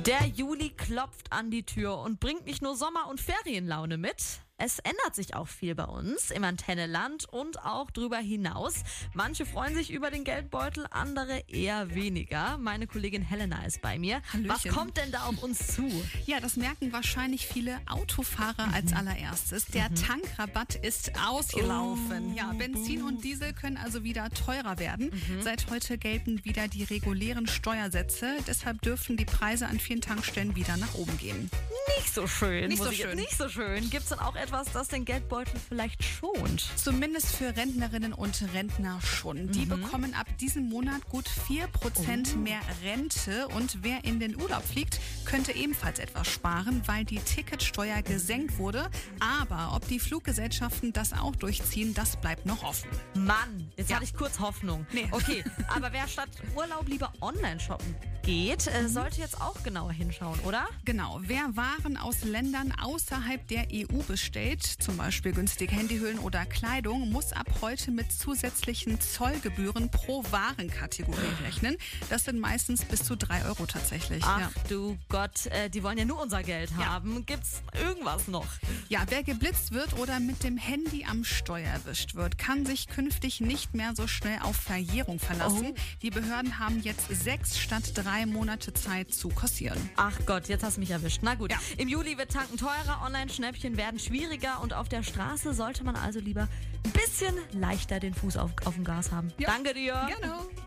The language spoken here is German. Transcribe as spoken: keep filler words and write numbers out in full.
Der Juli klopft an die Tür und bringt nicht nur Sommer- und Ferienlaune mit. Es ändert sich auch viel bei uns im Antenneland und auch drüber hinaus. Manche freuen sich über den Geldbeutel, andere eher weniger. Meine Kollegin Helena ist bei mir. Hallöchen. Was kommt denn da auf uns zu? Ja, das merken wahrscheinlich viele Autofahrer mhm. als allererstes. Der mhm. Tankrabatt ist ausgelaufen. Oh. Ja, Benzin und Diesel können also wieder teurer werden. Mhm. Seit heute gelten wieder die regulären Steuersätze. Deshalb dürfen die Preise an vielen Tankstellen wieder nach oben gehen. Nicht so schön. Nicht muss so ich schön. Nicht so schön. Gibt's dann auch etwas, das den Geldbeutel vielleicht schont? Zumindest für Rentnerinnen und Rentner schon. Die mhm. bekommen ab diesem Monat gut vier Prozent oh. mehr Rente. Und wer in den Urlaub fliegt, könnte ebenfalls etwas sparen, weil die Ticketsteuer gesenkt wurde. Aber ob die Fluggesellschaften das auch durchziehen, das bleibt noch offen. Mann, jetzt ja. hatte ich kurz Hoffnung. Nee. Okay, aber wer statt Urlaub lieber online shoppen geht, äh, sollte jetzt auch genauer hinschauen, oder? Genau. Wer Waren aus Ländern außerhalb der E U bestellt, zum Beispiel günstige Handyhüllen oder Kleidung, muss ab heute mit zusätzlichen Zollgebühren pro Warenkategorie rechnen. Das sind meistens bis zu drei Euro tatsächlich. Ach ja. du Gott, äh, die wollen ja nur unser Geld ja. haben. Gibt's irgendwas noch? Ja, wer geblitzt wird oder mit dem Handy am Steuer erwischt wird, kann sich künftig nicht mehr so schnell auf Verjährung verlassen. Oh. Die Behörden haben jetzt sechs statt drei Monate Zeit zu kassieren. Ach Gott, jetzt hast du mich erwischt. Na gut, ja. im Juli wird Tanken teurer, Online-Schnäppchen werden schwieriger und auf der Straße sollte man also lieber ein bisschen leichter den Fuß auf, auf dem Gas haben. Ja. Danke dir. Gerne.